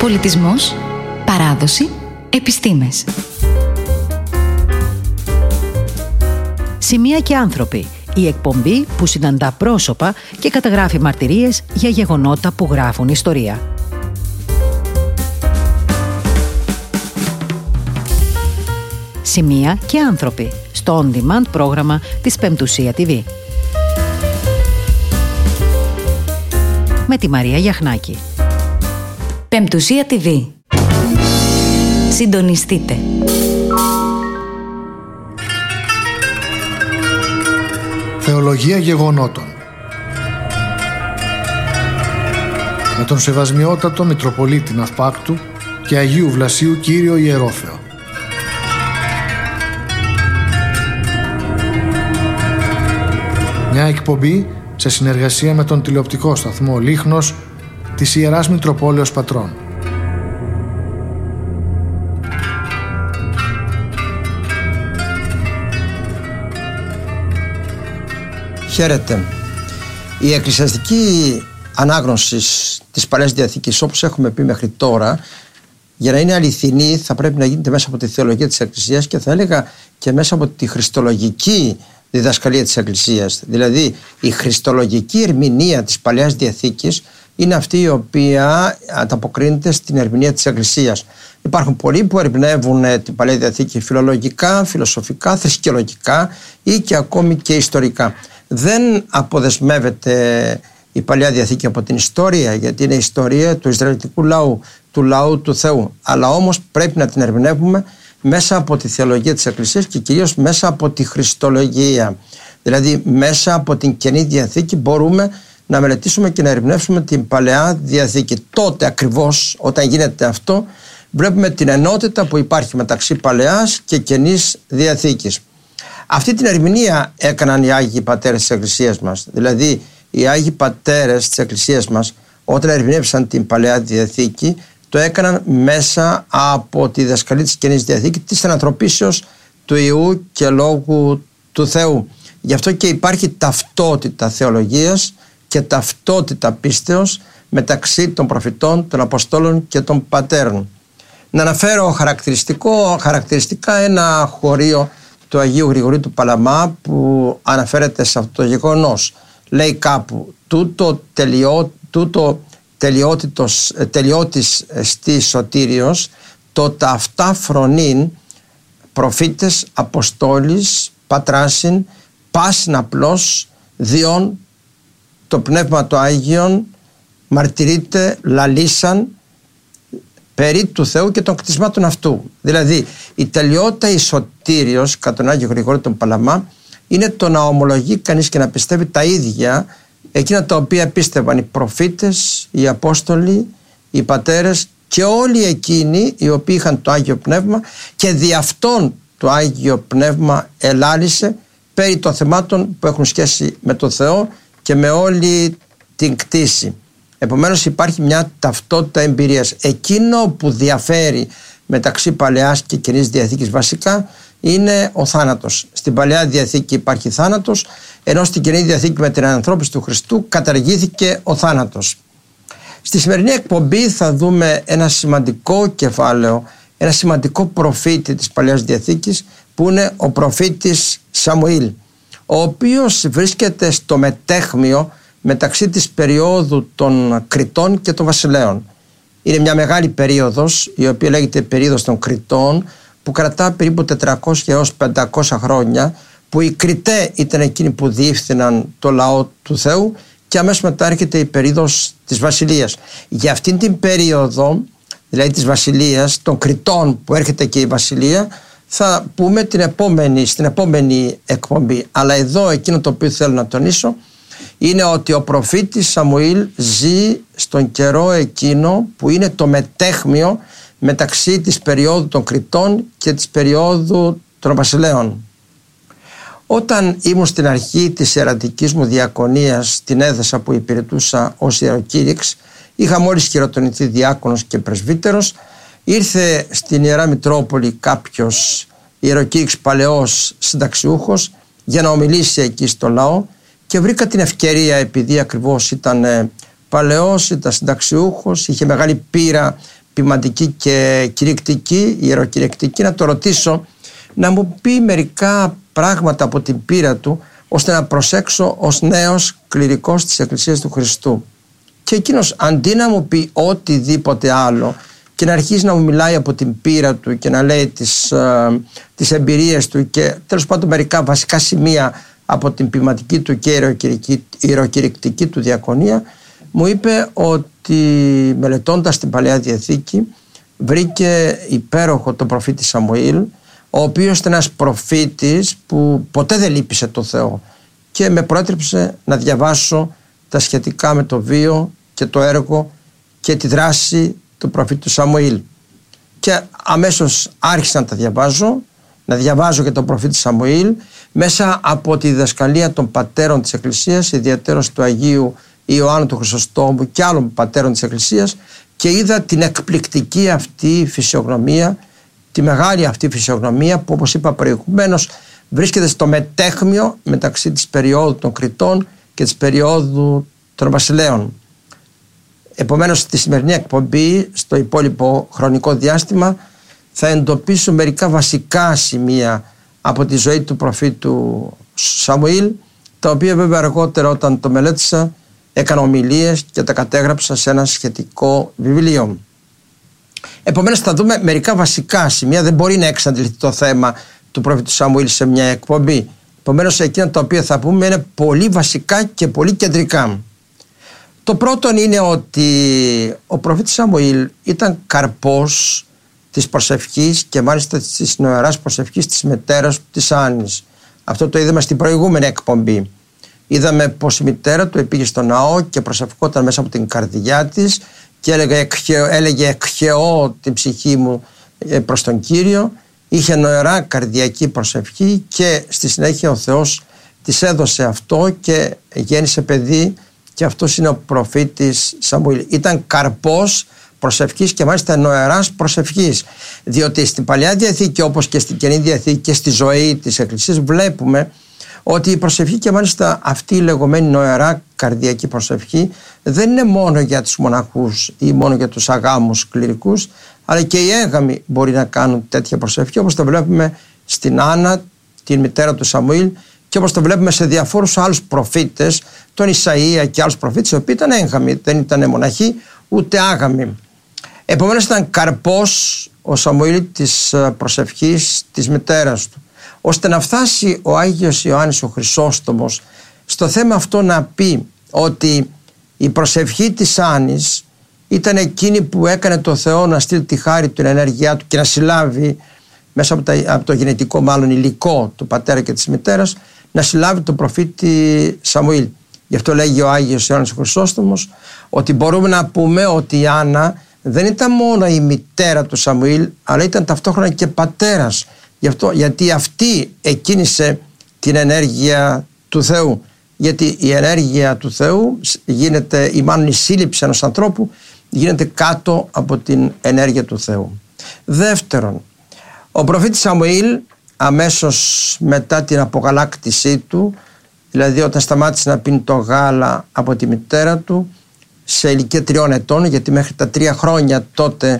Πολιτισμός, παράδοση, επιστήμες. Σημεία και άνθρωποι. Η εκπομπή που συναντά πρόσωπα και καταγράφει μαρτυρίες για γεγονότα που γράφουν ιστορία. Σημεία και άνθρωποι. Στο on-demand πρόγραμμα της Πεμπτουσία TV. Με τη Μαρία Γιαχνάκη. Πεμπτουσία TV. Συντονιστείτε. Θεολογία γεγονότων. Με τον Σεβασμιότατο Μητροπολίτη Ναυπάκτου και Αγίου Βλασίου Κύριο Ιερόθεο. Μια εκπομπή σε συνεργασία με τον τηλεοπτικό σταθμό Λίχνος της Ιεράς Μητροπόλεως Πατρών. Χαίρετε. Η εκκλησιαστική ανάγνωση της Παλαιάς Διαθήκης, όπως έχουμε πει μέχρι τώρα, για να είναι αληθινή θα πρέπει να γίνεται μέσα από τη θεολογία της Εκκλησίας και θα έλεγα και μέσα από τη χριστολογική διδασκαλία της Εκκλησίας. Δηλαδή η χριστολογική ερμηνεία της Παλαιάς Διαθήκης είναι αυτή η οποία ανταποκρίνεται στην ερμηνεία της Εκκλησίας. Υπάρχουν πολλοί που ερμηνεύουν την Παλαιά Διαθήκη φιλολογικά, φιλοσοφικά, θρησκεολογικά ή και ακόμη και ιστορικά. Δεν αποδεσμεύεται η Παλαιά Διαθήκη από την ιστορία, γιατί είναι η ιστορία του Ισραηλιτικού λαού, του λαού του Θεού. Αλλά όμως πρέπει να την ερμηνεύουμε μέσα από τη θεολογία της Εκκλησίας και κυρίως μέσα από τη χριστολογία. Δηλαδή μέσα από την Καινή Διαθήκη μπορούμε να μελετήσουμε και να ερμηνεύσουμε την Παλαιά Διαθήκη. Τότε ακριβώς όταν γίνεται αυτό βλέπουμε την ενότητα που υπάρχει μεταξύ Παλαιάς και Καινής Διαθήκης. Αυτή την ερμηνεία έκαναν οι Άγιοι Πατέρες της Εκκλησίας μας. Δηλαδή οι Άγιοι Πατέρες της Εκκλησίας μας όταν ερμηνεύσαν την Παλαιά Διαθήκη το έκαναν μέσα από τη διδασκαλία της Καινής Διαθήκης, της ανθρωπίσεως του Υιού και Λόγου του Θεού. Γι' αυτό και υπάρχει ταυτότητα θεολογίας και ταυτότητα πίστεως μεταξύ των προφητών, των Αποστόλων και των Πατέρων. Να αναφέρω χαρακτηριστικά ένα χωρίο του Αγίου Γρηγορίου του Παλαμά που αναφέρεται σε αυτό το γεγονός. Λέει κάπου τελειώτης στη σωτήριος το ταυτά φρονήν προφήτες αποστόλης πατράσιν πάσιν απλώς διόν το Πνεύμα το Άγιον μαρτυρείται λαλήσαν περί του Θεού και των κτισμάτων αυτού. Δηλαδή η τελειότητα η σωτήριος κατά τον Άγιο Γρηγόριο τον Παλαμά είναι το να ομολογεί κανείς και να πιστεύει τα ίδια εκείνα τα οποία πίστευαν οι προφήτες, οι Απόστολοι, οι Πατέρες και όλοι εκείνοι οι οποίοι είχαν το Άγιο Πνεύμα και δι' αυτόν το Άγιο Πνεύμα ελάλησε περί των θεμάτων που έχουν σχέση με το Θεό και με όλη την κτήση. Επομένως υπάρχει μια ταυτότητα εμπειρίας. Εκείνο που διαφέρει μεταξύ Παλαιάς και Καινής Διαθήκης βασικά είναι ο θάνατος. Στην Παλαιά Διαθήκη υπάρχει θάνατος, ενώ στην Καινή Διαθήκη με την ανανθρώπιση του Χριστού καταργήθηκε ο θάνατος. Στη σημερινή εκπομπή θα δούμε ένα σημαντικό κεφάλαιο, ένα σημαντικό προφήτη της Παλαιάς Διαθήκης που είναι ο προφήτης Σαμουήλ, ο οποίος βρίσκεται στο μετέχμιο μεταξύ της περίοδου των Κριτών και των Βασιλέων. Είναι μια μεγάλη περίοδος η οποία λέγεται περίοδος των Κριτών που κρατά περίπου 400 έως 500 χρόνια, που οι Κριτέ ήταν εκείνοι που διεύθυναν το λαό του Θεού και αμέσως μετά έρχεται η περίοδος της Βασιλείας. Για αυτήν την περίοδο, δηλαδή της Βασιλείας, των Κριτών που έρχεται και η Βασιλεία, θα πούμε στην επόμενη εκπομπή. Αλλά εδώ εκείνο το οποίο θέλω να τονίσω είναι ότι ο προφήτης Σαμουήλ ζει στον καιρό εκείνο που είναι το μετέχμιο μεταξύ της περίοδου των Κριτών και της περίοδου των Βασιλέων. Όταν ήμουν στην αρχή της ιερατικής μου διακονίας στην Έδεσα που υπηρετούσα ως ιεροκήρυξ, είχα μόλις χειροτονηθεί διάκονος και πρεσβύτερος, ήρθε στην Ιερά Μητρόπολη κάποιος ιεροκήρυξ παλαιός συνταξιούχος για να ομιλήσει εκεί στο λαό και βρήκα την ευκαιρία, επειδή ακριβώς ήταν παλαιός, ήταν συνταξιούχος, είχε μεγάλη πείρα ποιμαντική και κηρυκτική, ιεροκηρυκτική, να το ρωτήσω να μου πει μερικά πράγματα από την πείρα του, ώστε να προσέξω ως νέος κληρικός της Εκκλησίας του Χριστού. Και εκείνος αντί να μου πει οτιδήποτε άλλο και να αρχίσει να μου μιλάει από την πείρα του και να λέει τις εμπειρίες του και τέλος πάντων μερικά βασικά σημεία από την ποιμαντική του και ιεροκηρυκτική του διακονία, μου είπε ότι μελετώντας την Παλαιά Διαθήκη βρήκε υπέροχο τον προφήτη Σαμουήλ, ο οποίος ήταν ένας προφήτης που ποτέ δεν λύπησε το Θεό, και με προέτρεψε να διαβάσω τα σχετικά με το βίο και το έργο και τη δράση του προφήτου Σαμουήλ. Και αμέσως άρχισα να τα διαβάζω, να διαβάζω και τον προφήτη Σαμουήλ μέσα από τη διδασκαλία των πατέρων της Εκκλησίας, ιδιαίτερως του Αγίου Ιωάννου του Χρυσοστόμου και άλλων πατέρων της Εκκλησίας, και είδα την εκπληκτική αυτή φυσιογνωμία, τη μεγάλη αυτή φυσιογνωμία που, όπως είπα προηγουμένως, βρίσκεται στο μετέχμιο μεταξύ της περίοδου των Κριτών και της περίοδου των Βασιλέων. Επομένως, στη σημερινή εκπομπή, στο υπόλοιπο χρονικό διάστημα, θα εντοπίσω μερικά βασικά σημεία από τη ζωή του προφήτου Σαμουήλ, τα οποία βέβαια αργότερα, όταν το μελέτησα, έκανα ομιλίες και τα κατέγραψα σε ένα σχετικό βιβλίο. Επομένως, θα δούμε μερικά βασικά σημεία. Δεν μπορεί να εξαντληθεί το θέμα του προφήτου Σαμουήλ σε μια εκπομπή. Επομένως, εκείνα τα οποία θα πούμε είναι πολύ βασικά και πολύ κεντρικά. Το πρώτο είναι ότι ο προφήτης Σαμουήλ ήταν καρπός της προσευχής και μάλιστα της νοεράς προσευχής της μητέρας του, της Άννης. Αυτό το είδαμε στην προηγούμενη εκπομπή. Είδαμε πως η μητέρα του πήγε στο ναό και προσευχόταν μέσα από την καρδιά της και έλεγε εκχεώ την ψυχή μου προς τον Κύριο. Είχε νοερά καρδιακή προσευχή και στη συνέχεια ο Θεός της έδωσε αυτό και γέννησε παιδί, και αυτός είναι ο προφήτης Σαμουήλ. Ήταν καρπός προσευχής και μάλιστα νοεράς προσευχής, διότι στην Παλαιά Διαθήκη, όπως και στην Καινή Διαθήκη και στη ζωή της Εκκλησίας, βλέπουμε ότι η προσευχή και μάλιστα αυτή η λεγόμενη νοερά καρδιακή προσευχή δεν είναι μόνο για τους μοναχούς ή μόνο για τους αγάμους κληρικούς, αλλά και οι έγαμοι μπορεί να κάνουν τέτοια προσευχή, όπως το βλέπουμε στην Άννα, την μητέρα του Σαμουήλ, και όπως το βλέπουμε σε διαφόρους άλλους προφήτες, τον Ισαΐα και άλλους προφήτες, οι οποίοι ήταν έγαμοι, δεν ήταν μοναχοί ούτε άγαμοι. Επομένως, ήταν καρπός ο Σαμουήλ της προσευχής της μητέρας του, ώστε να φτάσει ο Άγιος Ιωάννης ο Χρυσόστομος στο θέμα αυτό να πει ότι η προσευχή της Άννης ήταν εκείνη που έκανε το Θεό να στείλει τη χάρη του, την ενέργειά του και να συλλάβει μέσα από το γενετικό μάλλον υλικό του πατέρα και της μητέρας, να συλλάβει τον προφήτη Σαμουήλ. Γι' αυτό λέγει ο Άγιος Ιωάννης ο Χρυσόστομος ότι μπορούμε να πούμε ότι η Άννα δεν ήταν μόνο η μητέρα του Σαμουήλ, αλλά ήταν ταυτόχρονα και πατέρας. Γιατί αυτή εκκίνησε την ενέργεια του Θεού. Γιατί η ενέργεια του Θεού γίνεται, ή μάλλον η σύλληψη ενός ανθρώπου γίνεται κάτω από την ενέργεια του Θεού. Δεύτερον, ο προφήτης Σαμουήλ αμέσως μετά την απογαλάκτησή του, δηλαδή όταν σταμάτησε να πίνει το γάλα από τη μητέρα του σε ηλικία 3 ετών, γιατί μέχρι τα 3 χρόνια τότε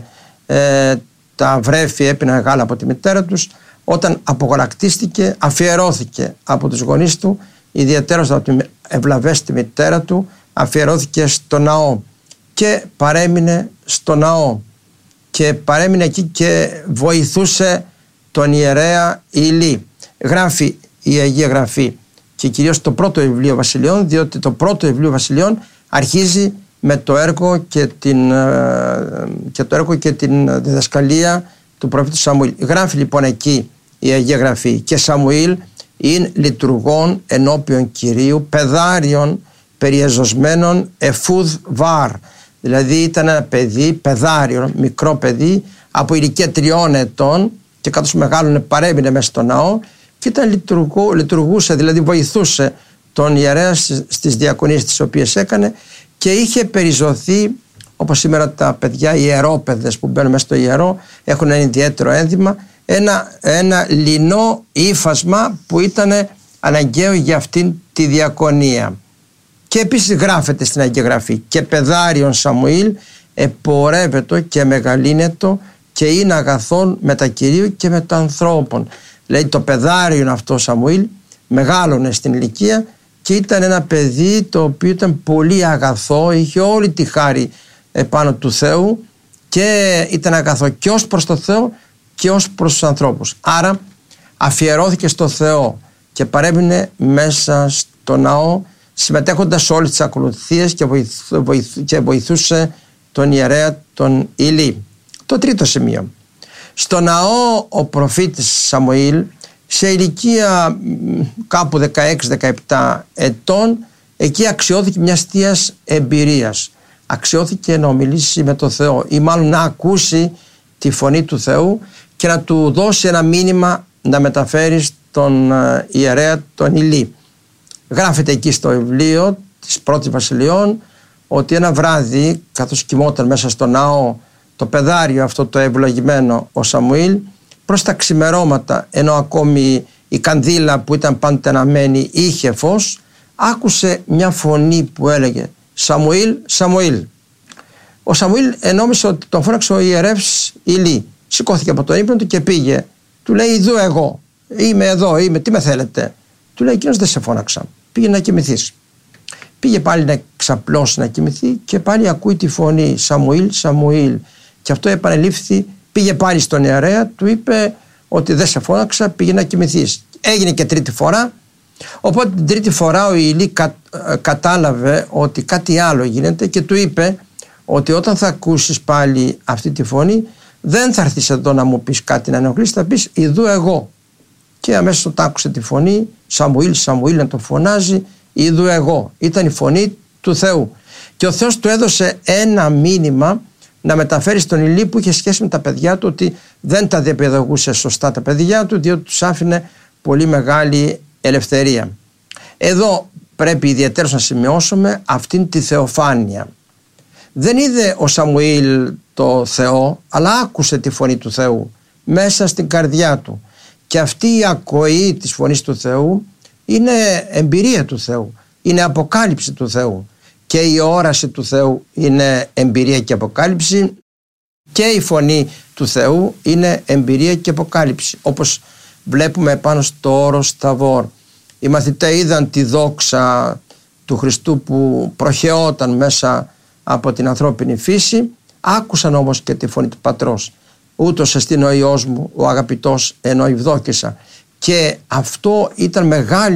τα βρέφη έπιναν γάλα από τη μητέρα τους, όταν απογαλακτίστηκε αφιερώθηκε από τους γονείς του, ιδιαίτερα από την ευλαβέστη μητέρα του, αφιερώθηκε στο ναό και παρέμεινε στο ναό και παρέμεινε εκεί και βοηθούσε τον ιερέα Ηλί. Γράφει η Αγία Γραφή και κυρίως το πρώτο βιβλίο Βασιλειών, διότι το πρώτο βιβλίο Βασιλειών αρχίζει με το έργο και την διδασκαλία του προφήτου Σαμουήλ. Γράφει λοιπόν εκεί η Αγία Γραφή: και Σαμουήλ είναι λειτουργών ενώπιον Κυρίου, παιδάριον περιεζωσμένων εφούδ βάρ. Δηλαδή ήταν ένα παιδί, παιδάριο, μικρό παιδί, από ηλικία 3 ετών, και καθώς μεγάλωνε παρέμεινε μέσα στο ναό και λειτουργούσε, δηλαδή βοηθούσε τον ιερέα στις διακονίες τις οποίες έκανε, και είχε περιζωθεί, όπως σήμερα τα παιδιά, οι ιερόπαιδες που μπαίνουν μέσα στο ιερό έχουν ένα ιδιαίτερο ένδυμα, ένα λινό ύφασμα που ήταν αναγκαίο για αυτήν τη διακονία. Και επίσης γράφεται στην Αγία Γραφή: και παιδάριον Σαμουήλ επορεύετο και μεγαλύνετο και είναι αγαθόν με τα Κυρίου και με τα ανθρώπων. Λέει το παιδάριον αυτό Σαμουήλ μεγάλωνε στην ηλικία και ήταν ένα παιδί το οποίο ήταν πολύ αγαθό, είχε όλη τη χάρη επάνω του Θεού και ήταν αγαθό και ως προς το Θεό και ως προς τους ανθρώπους. Άρα αφιερώθηκε στο Θεό και παρέμεινε μέσα στο ναό, συμμετέχοντας σε όλες τις ακολουθίες και βοηθούσε τον ιερέα τον Ηλί. Το τρίτο σημείο. Στο ναό ο προφήτης Σαμουήλ σε ηλικία κάπου 16-17 ετών, εκεί αξιώθηκε μιας θείας εμπειρίας. Αξιώθηκε να ομιλήσει με τον Θεό ή μάλλον να ακούσει τη φωνή του Θεού και να του δώσει ένα μήνυμα να μεταφέρει στον ιερέα τον Ηλί. Γράφεται εκεί στο βιβλίο της Πρώτης Βασιλειών ότι ένα βράδυ, καθώς κοιμόταν μέσα στο ναό το παιδάριο αυτό το ευλογημένο ο Σαμουήλ, προς τα ξημερώματα, ενώ ακόμη η κανδύλα που ήταν πάντοτε αναμένη είχε φως, άκουσε μια φωνή που έλεγε «Σαμουήλ, Σαμουήλ». Ο Σαμουήλ ενόμισε ότι τον φώναξε ο ιερεύς Ηλί. Σηκώθηκε από τον ύπνο του και πήγε. Του λέει «Ιδού εγώ, είμαι εδώ, τι με θέλετε». Του λέει «Εκείνος δεν σε φώναξα, πήγε να κοιμηθείς». Πήγε πάλι να ξαπλώσει να κοιμηθεί και πάλι ακούει τη φωνή «Σαμουήλ, Σαμουήλ». Και αυτό επανελήφθη, πήγε πάλι στον ιερέα, του είπε ότι δεν σε φώναξα, πήγε να κοιμηθείς. Έγινε και τρίτη φορά, οπότε την τρίτη φορά ο Ηλί κατάλαβε ότι κάτι άλλο γίνεται και του είπε ότι όταν θα ακούσεις πάλι αυτή τη φωνή δεν θα έρθεις εδώ να μου πεις κάτι να ενοχλείς, θα πεις «Ιδού εγώ». Και αμέσως όταν άκουσε τη φωνή «Σαμουήλ, Σαμουήλ» να τον φωνάζει «Ιδού εγώ». Ήταν η φωνή του Θεού και ο Θεός του έδωσε ένα μήνυμα να μεταφέρει στον Ηλί που είχε σχέση με τα παιδιά του, ότι δεν τα διαπαιδαγούσε σωστά τα παιδιά του, διότι τους άφηνε πολύ μεγάλη ελευθερία. Εδώ πρέπει ιδιαίτερα να σημειώσουμε αυτήν τη θεοφάνεια. Δεν είδε ο Σαμουήλ το Θεό, αλλά άκουσε τη φωνή του Θεού μέσα στην καρδιά του. Και αυτή η ακοή της φωνής του Θεού είναι εμπειρία του Θεού, είναι αποκάλυψη του Θεού. Και η όραση του Θεού είναι εμπειρία και αποκάλυψη και η φωνή του Θεού είναι εμπειρία και αποκάλυψη. Όπως βλέπουμε πάνω στο όρος Ταβόρ. Οι μαθητές είδαν τη δόξα του Χριστού που προχαιόταν μέσα από την ανθρώπινη φύση, άκουσαν όμως και τη φωνή του Πατρός. Ούτως εστίν ο Υιός μου, ο αγαπητός, ενώ ευδόκησα. Και αυτό ήταν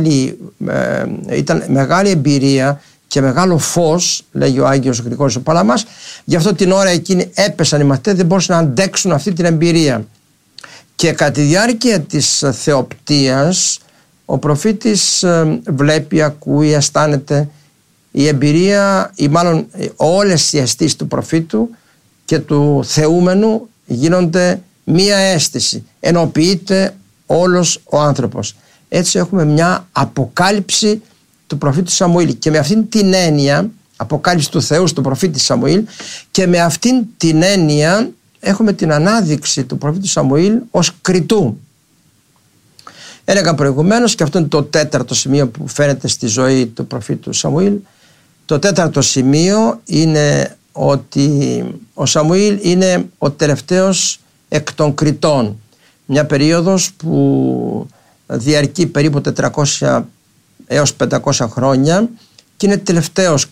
μεγάλη εμπειρία και μεγάλο φως, λέγει ο Άγιος Γρηγόρης ο Παλαμάς. Γι' αυτό την ώρα εκείνη έπεσαν οι μαθητές, δεν μπορούσαν να αντέξουν αυτή την εμπειρία. Και κατά τη διάρκεια της θεοπτείας ο προφήτης βλέπει, ακούει, αισθάνεται. Η εμπειρία ή μάλλον όλες οι αισθήσεις του προφήτου και του θεούμενου γίνονται μία αίσθηση, ενοποιείται όλος ο άνθρωπος. Έτσι έχουμε μια αποκάλυψη του προφήτου Σαμουήλ και με αυτήν την έννοια, αποκάλυψη του Θεού στον προφήτη Σαμουήλ, και με αυτήν την έννοια έχουμε την ανάδειξη του προφήτου Σαμουήλ ως κριτού. Έλεγα προηγουμένως, και αυτό είναι το τέταρτο σημείο που φαίνεται στη ζωή του προφήτου Σαμουήλ. Το τέταρτο σημείο είναι ότι ο Σαμουήλ είναι ο τελευταίος εκ των κριτών. Μια περίοδος που διαρκεί περίπου 400 έως 500 χρόνια και είναι τελευταίος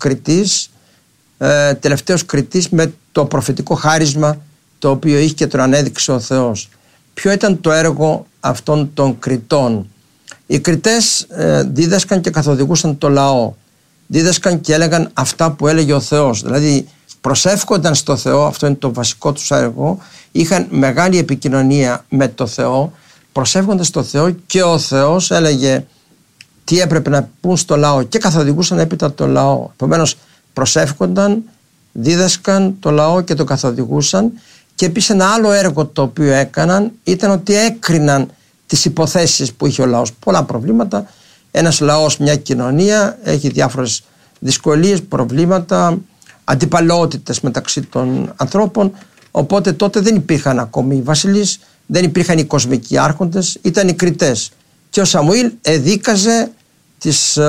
κριτής με το προφητικό χάρισμα το οποίο είχε και τον ανέδειξε ο Θεός. Ποιο ήταν το έργο αυτών των κριτών? Οι κριτές δίδασκαν και καθοδηγούσαν το λαό. Δίδασκαν και έλεγαν αυτά που έλεγε ο Θεός. Δηλαδή προσεύχονταν στο Θεό, αυτό είναι το βασικό τους έργο. Είχαν μεγάλη επικοινωνία με το Θεό, προσεύχοντας στο Θεό και ο Θεός έλεγε τι έπρεπε να πούν στο λαό και καθοδηγούσαν έπειτα το λαό. Επομένως προσεύχονταν, δίδασκαν το λαό και το καθοδηγούσαν. Και επίσης ένα άλλο έργο το οποίο έκαναν ήταν ότι έκριναν τις υποθέσεις που είχε ο λαός. Πολλά προβλήματα. Ένας λαός, μια κοινωνία έχει διάφορες δυσκολίες, προβλήματα, αντιπαλότητες μεταξύ των ανθρώπων. Οπότε τότε δεν υπήρχαν ακόμη οι βασιλείς, δεν υπήρχαν οι κοσμικοί άρχοντες, ήταν οι κριτές. Και ο Σαμουήλ εδίκαζε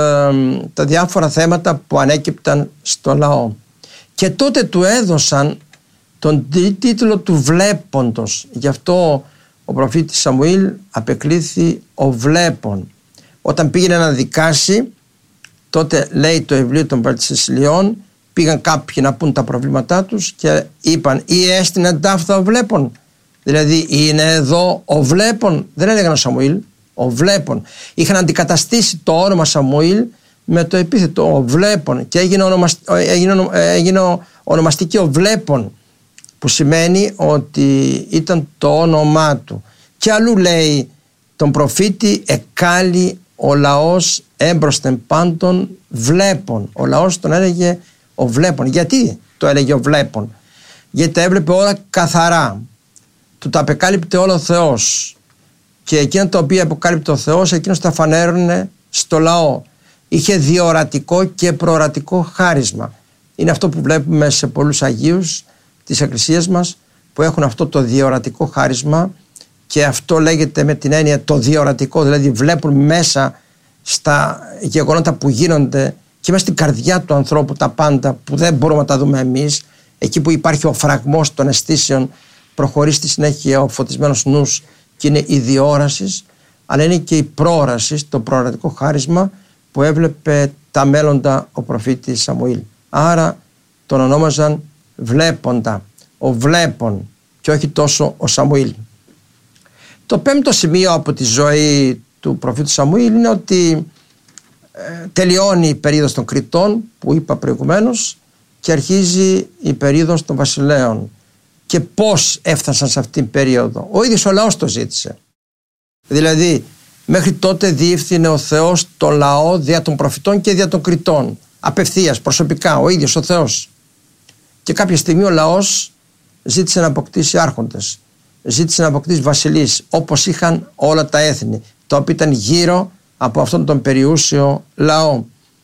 τα διάφορα θέματα που ανέκυπταν στο λαό. Και τότε του έδωσαν τον τίτλο του βλέποντος. Γι' αυτό ο προφήτης Σαμουήλ απεκλήθη ο βλέπων. Όταν πήγαινε να δικάσει, τότε λέει το βιβλίο των Παλαισιλιών, πήγαν κάποιοι να πούν τα προβλήματά τους και είπαν ή έστεινε ταύτα ο βλέπων. Δηλαδή είναι εδώ ο βλέπων. Δεν έλεγαν ο Σαμουήλ, ο βλέπων. Είχαν αντικαταστήσει το όνομα Σαμουήλ με το επίθετο ο βλέπων και έγινε ονομαστική ο βλέπων, που σημαίνει ότι ήταν το όνομά του. Και αλλού λέει τον προφήτη εκάλει ο λαός έμπροσθεν πάντων βλέπων. Ο λαός τον έλεγε ο βλέπων. Γιατί το έλεγε ο βλέπων? Γιατί τα έβλεπε όλα καθαρά. Του τα απεκάλυπτε όλο ο Θεός. Και εκείνα τα οποία αποκάλυπτε ο Θεός, εκείνος τα φανέρωνε στο λαό. Είχε διορατικό και προορατικό χάρισμα. Είναι αυτό που βλέπουμε σε πολλούς Αγίους της Εκκλησίας μας, που έχουν αυτό το διορατικό χάρισμα, και αυτό λέγεται με την έννοια το διορατικό, δηλαδή βλέπουν μέσα στα γεγονότα που γίνονται και μέσα στην καρδιά του ανθρώπου τα πάντα που δεν μπορούμε να τα δούμε εμείς. Εκεί που υπάρχει ο φραγμός των αισθήσεων, προχωρεί στη συνέχεια ο φωτισμένος νους και είναι η διόραση, αλλά είναι και η προόραση, το προορατικό χάρισμα που έβλεπε τα μέλλοντα ο προφήτης Σαμουήλ. Άρα τον ονόμαζαν βλέποντα, ο βλέπων, και όχι τόσο ο Σαμουήλ. Το πέμπτο σημείο από τη ζωή του προφήτου Σαμουήλ είναι ότι τελειώνει η περίοδος των Κριτών που είπα προηγουμένως και αρχίζει η περίοδος των βασιλέων. Και πώς έφτασαν σε αυτήν την περίοδο? Ο ίδιος ο λαός το ζήτησε. Δηλαδή μέχρι τότε διεύθυνε ο Θεός το λαό δια των προφητών και δια των Κριτών, απευθείας, προσωπικά, ο ίδιος ο Θεός. Και κάποια στιγμή ο λαός ζήτησε να αποκτήσει άρχοντες, ζήτησε να αποκτήσει βασιλείς, όπως είχαν όλα τα έθνη, τα οποία ήταν γύρω από αυτόν τον περιούσιο λαό.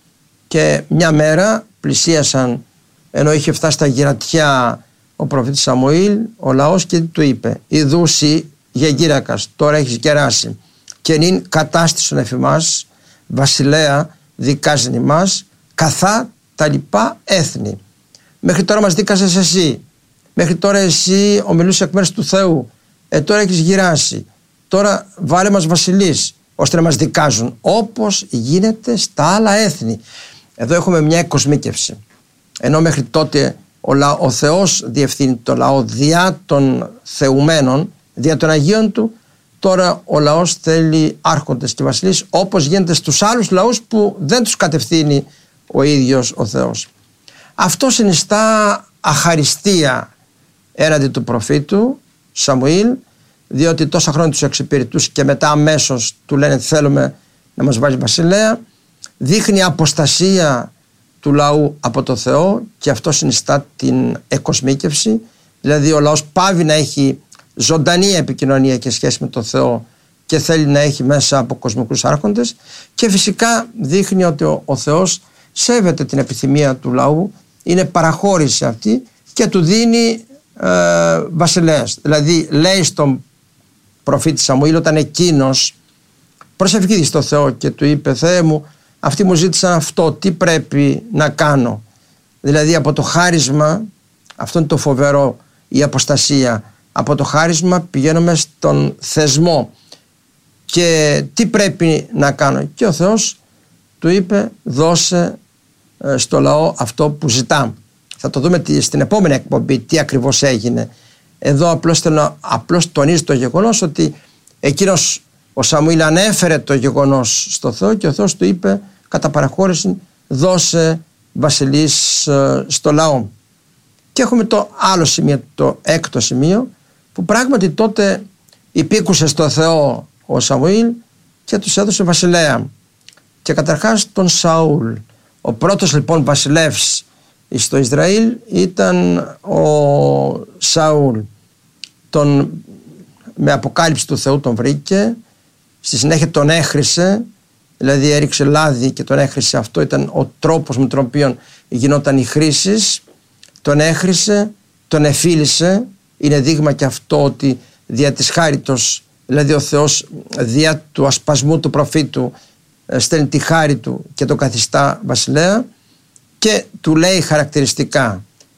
Και μια μέρα πλησίασαν, ενώ είχε φτάσει στα γυρατιά ο προφήτης Σαμουήλ, ο λαός, και του είπε: «Ιδούσι γεγύρακας, τώρα έχεις γεράσει, και νυν κατάστησον εφημάς βασιλέα δικάζειν ημάς καθά τα λοιπά έθνη». Μέχρι τώρα μας δίκασες εσύ, μέχρι τώρα εσύ ομιλούσε εκ μέρους του Θεού, τώρα έχεις γυράσει, τώρα βάλε μας βασιλείς ώστε να μας δικάζουν όπως γίνεται στα άλλα έθνη. Εδώ έχουμε μια εκκοσμίκευση. Ενώ μέχρι τότε ο Θεός διευθύνει το λαό διά των θεουμένων, διά των Αγίων του, τώρα ο λαός θέλει άρχοντες και βασιλείς όπως γίνεται στους άλλους λαούς που δεν τους κατευθύνει ο ίδιος ο Θεός. Αυτό συνιστά αχαριστία έναντι του προφήτου Σαμουήλ, διότι τόσα χρόνια τους εξυπηρετούσε και μετά αμέσως του λένε θέλουμε να μας βάλει βασιλέα. Δείχνει αποστασία του λαού από το Θεό και αυτό συνιστά την εκκοσμίκευση. Δηλαδή ο λαός πάβει να έχει ζωντανή επικοινωνία και σχέση με το Θεό και θέλει να έχει μέσα από κοσμικούς άρχοντες, και φυσικά δείχνει ότι ο Θεός σέβεται την επιθυμία του λαού, είναι παραχώρηση αυτή και του δίνει βασιλέας. Δηλαδή λέει στον προφήτη Σαμουήλ, όταν εκείνος προσευχήθηκε στο Θεό και του είπε: «Θεέ μου, αυτοί μου ζήτησαν αυτό, τι πρέπει να κάνω?» Δηλαδή από το χάρισμα, αυτό είναι το φοβερό, η αποστασία. Από το χάρισμα πηγαίνουμε στον θεσμό. Και τι πρέπει να κάνω? Και ο Θεός του είπε: «Δώσε στο λαό αυτό που ζητά». Θα το δούμε στην επόμενη εκπομπή τι ακριβώς έγινε. Εδώ απλώς τονίζει το γεγονός ότι εκείνος ο Σαμουήλ ανέφερε το γεγονός στο Θεό και ο Θεός του είπε κατά παραχώρηση: «Δώσε βασιλείς στο λαό». Και έχουμε το άλλο σημείο, το έκτο σημείο, που πράγματι τότε υπήκουσε στο Θεό ο Σαμουήλ και τους έδωσε βασιλέα. Και καταρχάς τον Σαούλ. Ο πρώτος λοιπόν βασιλεύς στο Ισραήλ ήταν ο Σαούλ. Με αποκάλυψη του Θεού τον βρήκε, στη συνέχεια τον έχρισε, δηλαδή έριξε λάδι και τον έχρισε. Αυτό ήταν ο τρόπος με τον οποίο γινόταν η χρήση. Τον έχρισε, τον εφίλησε. Είναι δείγμα και αυτό ότι δια της χάριτος, δηλαδή ο Θεός δια του ασπασμού του προφήτου στέλνει τη χάρη του και τον καθιστά βασιλέα, και του λέει χαρακτηριστικά: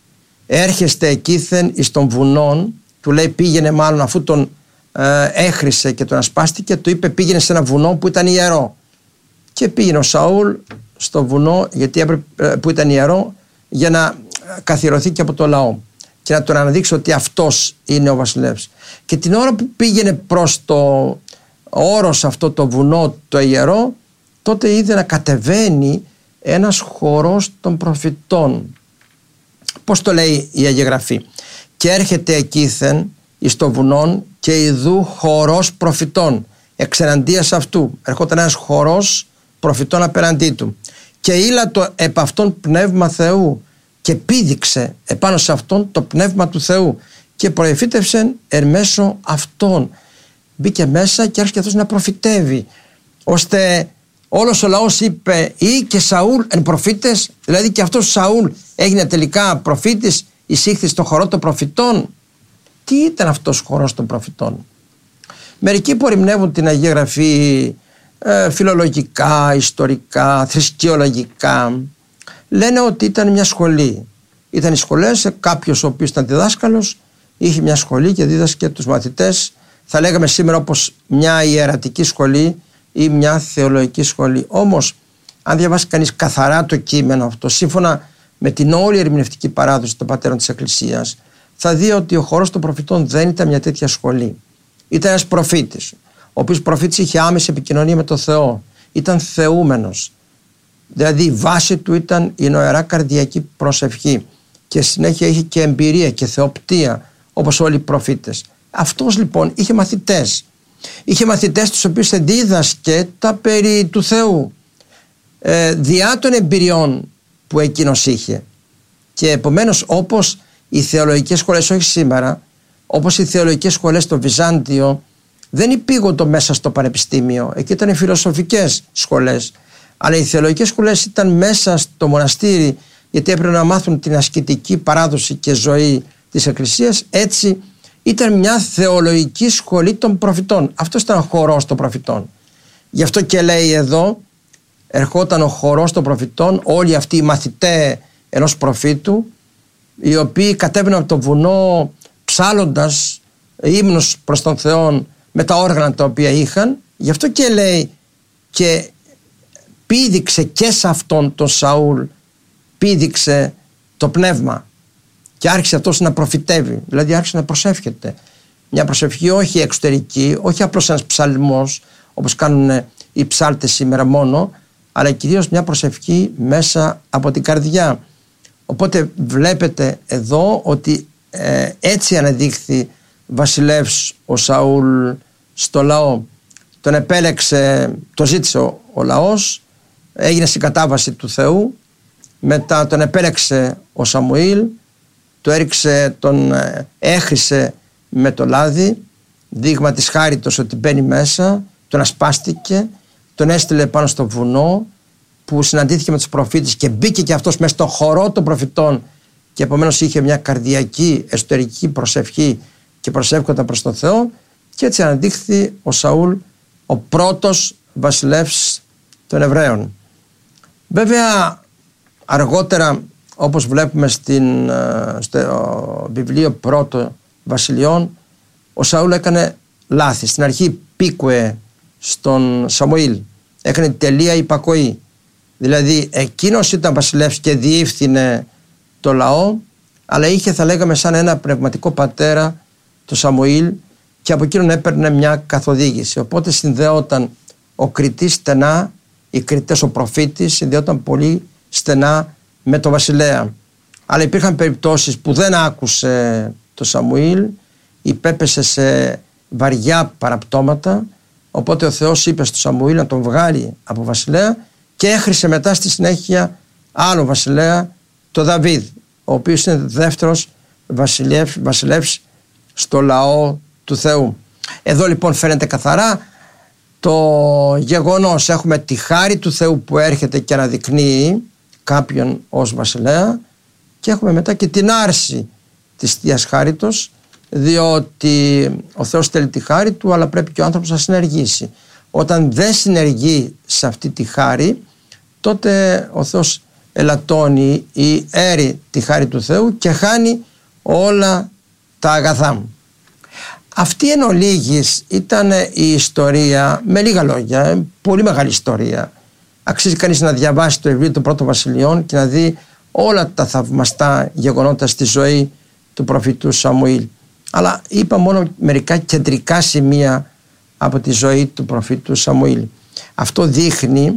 έρχεστε εκείθεν εις των βουνών, του λέει πήγαινε, μάλλον αφού τον έχρισε και τον ασπάστηκε, του είπε πήγαινε σε ένα βουνό που ήταν ιερό. Και πήγαινε ο Σαούλ στο βουνό που ήταν ιερό, για να καθιερωθεί και από το λαό και να τον αναδείξει ότι αυτός είναι ο βασιλεύς. Και την ώρα που πήγαινε προς το όρος αυτό το βουνό το ιερό, τότε είδε να κατεβαίνει ένας χορός των προφητών. Πώς το λέει η Αγία Γραφή? Και έρχεται εκείθεν εις το βουνόν και ιδού χορός προφητών εξεναντίας αυτού. Ερχόταν ένας χορός προφητών απέναντί του. Και ήλατο επ' αυτόν πνεύμα Θεού και πήδηξε επάνω σε αυτόν το πνεύμα του Θεού και προεφήτευσε εν μέσω αυτών. Μπήκε μέσα και άρχισε αυτός να προφητεύει, ώστε όλος ο λαός είπε ή και Σαούλ εν προφήτες, δηλαδή και αυτός ο Σαούλ έγινε τελικά προφήτης, εισήχθη στο χορό των προφητών. Τι ήταν αυτός ο χορός των προφητών? Μερικοί που ερμηνεύουν την Αγία Γραφή φιλολογικά, ιστορικά, θρησκεολογικά, λένε ότι ήταν μια σχολή. Ήταν οι σχολές, κάποιος ο οποίος ήταν διδάσκαλος είχε μια σχολή και δίδασκε τους μαθητές, θα λέγαμε σήμερα όπως μια ιερατική σχολή ή μια θεολογική σχολή. Όμως αν διαβάσει κανείς καθαρά το κείμενο αυτό, σύμφωνα με την όλη ερμηνευτική παράδοση των πατέρων της Εκκλησίας, θα δει ότι ο χορός των προφητών δεν ήταν μια τέτοια σχολή. Ήταν ένας προφήτης, ο οποίος προφήτης είχε άμεση επικοινωνία με τον Θεό, ήταν θεούμενος, δηλαδή η βάση του ήταν η νοερά καρδιακή προσευχή και συνέχεια είχε και εμπειρία και θεοπτία όπως όλοι οι προφήτες. Αυτός λοιπόν είχε μαθητές τους οποίους δίδασκε τα περί του Θεού διά των εμπειριών που εκείνος είχε. Και επομένως, όπως οι θεολογικές σχολές, όχι σήμερα, όπως οι θεολογικές σχολές στο Βυζάντιο δεν υπήγονται μέσα στο πανεπιστήμιο, εκεί ήταν οι φιλοσοφικές σχολές, αλλά οι θεολογικές σχολές ήταν μέσα στο μοναστήρι, γιατί έπρεπε να μάθουν την ασκητική παράδοση και ζωή της Εκκλησίας. Έτσι ήταν μια θεολογική σχολή των προφητών. Αυτό ήταν ο χορός των προφητών. Γι' αυτό και λέει εδώ, ερχόταν ο χορός των προφητών, όλοι αυτοί οι μαθητές ενός προφήτου, οι οποίοι κατέβαιναν από το βουνό ψάλλοντας ύμνους προς τον Θεό με τα όργανα τα οποία είχαν. Γι' αυτό και λέει και πήδηξε και σε αυτόν τον Σαούλ, πήδηξε το πνεύμα και άρχισε αυτός να προφητεύει, δηλαδή άρχισε να προσεύχεται. Μια προσευχή όχι εξωτερική, όχι απλώς ένας ψαλμός όπως κάνουν οι ψάλτες σήμερα μόνο, αλλά κυρίως μια προσευχή μέσα από την καρδιά. Οπότε βλέπετε εδώ ότι έτσι αναδείχθη βασιλεύς ο Σαούλ στο λαό. Τον επέλεξε, το ζήτησε ο λαός, έγινε συγκατάβαση του Θεού, μετά τον επέλεξε ο Σαμουήλ, το έριξε, τον έχρισε με το λάδι, δείγμα της χάριτος ότι μπαίνει μέσα, τον ασπάστηκε, τον έστειλε πάνω στο βουνό που συναντήθηκε με τους προφήτες και μπήκε και αυτός μέσα στο χορό των προφητών και επομένως είχε μια καρδιακή εσωτερική προσευχή και προσεύχονταν προς τον Θεό και έτσι αναδείχθη ο Σαούλ ο πρώτος βασιλεύς των Εβραίων. Βέβαια αργότερα, όπως βλέπουμε στο βιβλίο πρώτο Βασιλειών, ο Σαούλ έκανε λάθη. Στην αρχή πήκουε στον Σαμουήλ, έκανε τελεία υπακοή. Δηλαδή εκείνος ήταν βασιλεύς και διεύθυνε το λαό, αλλά είχε, θα λέγαμε, σαν ένα πνευματικό πατέρα το Σαμουήλ και από εκείνον έπαιρνε μια καθοδήγηση. Οπότε συνδέονταν ο κριτής στενά, οι κριτές, ο προφήτης συνδέονταν πολύ στενά με το βασιλέα. Αλλά υπήρχαν περιπτώσεις που δεν άκουσε το Σαμουήλ, υπέπεσε σε βαριά παραπτώματα, οπότε ο Θεός είπε στο Σαμουήλ να τον βγάλει από βασιλέα και έχρισε μετά στη συνέχεια άλλο βασιλέα, το Δαβίδ, ο οποίος είναι δεύτερος βασιλεύς στο λαό του Θεού. Εδώ λοιπόν φαίνεται καθαρά το γεγονός, έχουμε τη χάρη του Θεού που έρχεται και αναδεικνύει κάποιον ως βασιλέα και έχουμε μετά και την άρση της Θείας Χάριτος, διότι ο Θεός θέλει τη χάρη του, αλλά πρέπει και ο άνθρωπος να συνεργήσει. Όταν δεν συνεργεί σε αυτή τη χάρη, τότε ο Θεός ελαττώνει ή έρει τη χάρη του Θεού και χάνει όλα τα αγαθά. Αυτή εν ολίγης ήταν η ιστορία, με λίγα λόγια, πολύ μεγάλη ιστορία. Αξίζει κανείς να διαβάσει το βιβλίο των Πρώτων Βασιλειών και να δει όλα τα θαυμαστά γεγονότα στη ζωή του προφήτου Σαμουήλ. Αλλά είπα μόνο μερικά κεντρικά σημεία από τη ζωή του προφήτου Σαμουήλ. Αυτό δείχνει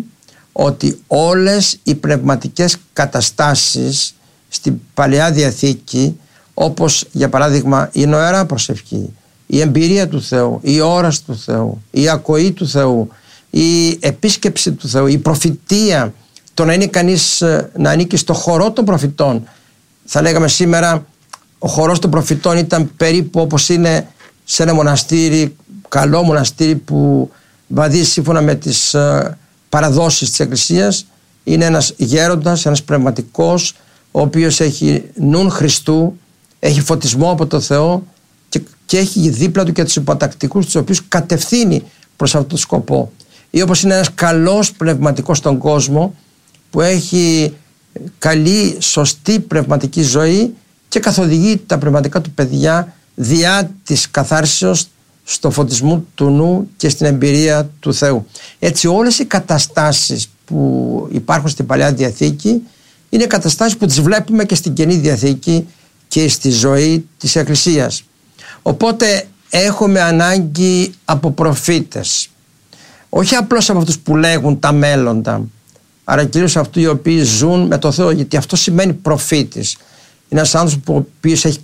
ότι όλες οι πνευματικές καταστάσεις στην Παλαιά Διαθήκη, όπως για παράδειγμα η νοερά προσευχή, η εμπειρία του Θεού, η όραση του Θεού, η ακοή του Θεού, η επίσκεψη του Θεού, η προφητεία, το να είναι κανείς να ανήκει στο χορό των προφητών. Θα λέγαμε σήμερα ο χορός των προφητών ήταν περίπου όπως είναι σε ένα μοναστήρι, καλό μοναστήρι που βαδίζει σύμφωνα με τις παραδόσεις της Εκκλησίας. Είναι ένας γέροντας, ένας πνευματικός, ο οποίος έχει νουν Χριστού, έχει φωτισμό από το Θεό και έχει δίπλα του και τους υποτακτικούς, τους οποίους κατευθύνει προς αυτόν τον σκοπό. Ή όπως είναι ένας καλός πνευματικός στον κόσμο που έχει καλή, σωστή πνευματική ζωή και καθοδηγεί τα πνευματικά του παιδιά διά της καθάρσεως στο φωτισμό του νου και στην εμπειρία του Θεού. Έτσι όλες οι καταστάσεις που υπάρχουν στην Παλαιά Διαθήκη είναι καταστάσεις που τις βλέπουμε και στην Καινή Διαθήκη και στη ζωή της Εκκλησίας. Οπότε έχουμε ανάγκη από προφήτες, όχι απλώς από αυτούς που λέγουν τα μέλλοντα, αλλά κυρίως αυτούς οι οποίοι ζουν με το Θεό, γιατί αυτό σημαίνει προφήτης. Είναι ένας άνθρωπος που ο οποίος έχει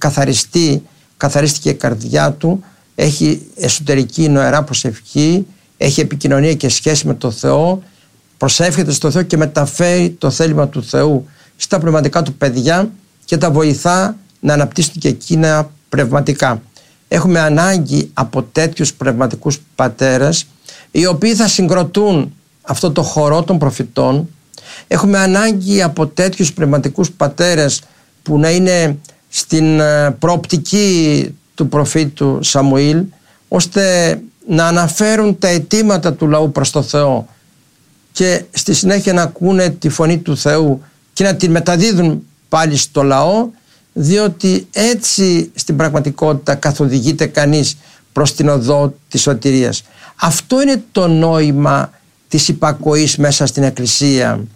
καθαρίστηκε η καρδιά του, έχει εσωτερική νοερά προσευχή, έχει επικοινωνία και σχέση με το Θεό, προσεύχεται στο Θεό και μεταφέρει το θέλημα του Θεού στα πνευματικά του παιδιά και τα βοηθά να αναπτύσσουν και εκείνα πνευματικά. Έχουμε ανάγκη από τέτοιους πνευματικούς πατέρες οι οποίοι θα συγκροτούν αυτό το χορό των προφητών. Έχουμε ανάγκη από τέτοιους πνευματικούς πατέρες που να είναι στην προοπτική του προφήτου Σαμουήλ, ώστε να αναφέρουν τα αιτήματα του λαού προς το Θεό και στη συνέχεια να ακούνε τη φωνή του Θεού και να την μεταδίδουν πάλι στο λαό, διότι έτσι στην πραγματικότητα καθοδηγείται κανείς προς την οδό της σωτηρίας. Αυτό είναι το νόημα της υπακοής μέσα στην Εκκλησία.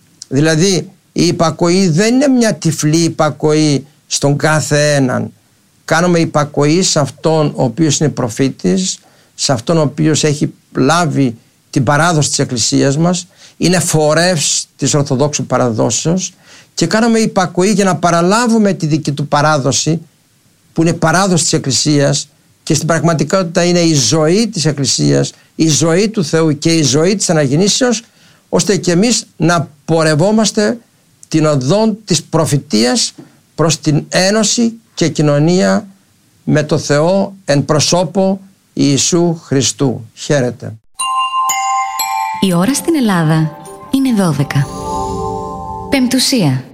Δηλαδή η υπακοή δεν είναι μια τυφλή υπακοή στον κάθε έναν. Κάνουμε υπακοή σε αυτόν ο οποίος είναι προφήτης, σε αυτόν ο οποίος έχει λάβει την παράδοση της Εκκλησίας μας, είναι φορεύς της Ορθοδόξου παραδόσεως, και κάνουμε υπακοή για να παραλάβουμε τη δική του παράδοση, που είναι παράδοση της Εκκλησίας και στην πραγματικότητα είναι η ζωή της Εκκλησίας, η ζωή του Θεού και η ζωή της αναγεννήσεως, ώστε και εμείς να πορευόμαστε την οδόν της προφητείας προς την ένωση και κοινωνία με το Θεό εν προσώπω Ιησού Χριστού. Χαίρετε. Η ώρα στην Ελλάδα είναι 12. Πεμπτουσία.